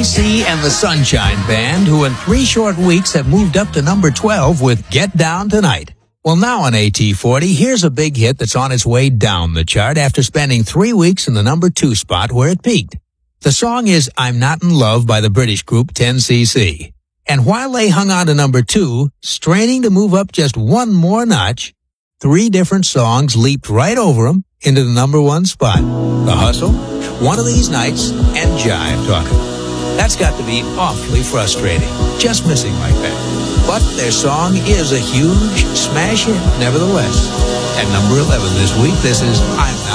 KC and the Sunshine Band, who in 3 short weeks have moved up to number 12 with Get Down Tonight. Well, now on AT40, here's a big hit that's on its way down the chart after spending 3 weeks in the number 2 spot where it peaked. The song is I'm Not in Love by the British group 10cc. And while they hung on to number 2, straining to move up just one more notch, 3 different songs leaped right over them into the number 1 spot. The Hustle, One of These Nights, and Jive Talking. That's got to be awfully frustrating, just missing like that. But their song is a huge smash hit nevertheless. At number 11 this week, this is I'm Not